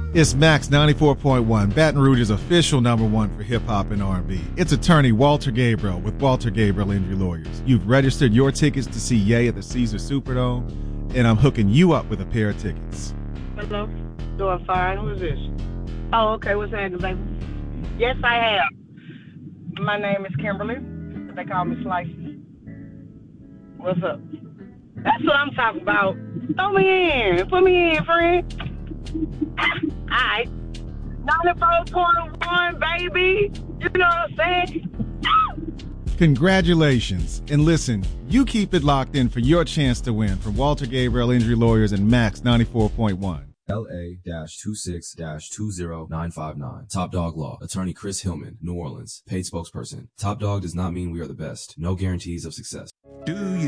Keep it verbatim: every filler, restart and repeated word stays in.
It's Max ninety-four point one, Baton Rouge's official number one for hip-hop and R and B. It's attorney Walter Gabriel with Walter Gabriel Injury Lawyers. You've registered your tickets to see Ye at the Caesar Superdome, and I'm hooking you up with a pair of tickets. Hello? Doing fine. Who's this? Oh, okay. What's happening, baby? Yes, I have. My name is Kimberly. They call me Slices. What's up? That's what I'm talking about. Throw me in. Put me in, friend. All right. ninety-four point one, baby. You know what I'm saying? Congratulations. And listen, you keep it locked in for your chance to win from Walter Gabriel Injury Lawyers and Max ninety-four point one. L A two six two zero nine five nine. Top Dog Law. Attorney Chris Hillman, New Orleans. Paid spokesperson. Top Dog does not mean we are the best. No guarantees of success. Do you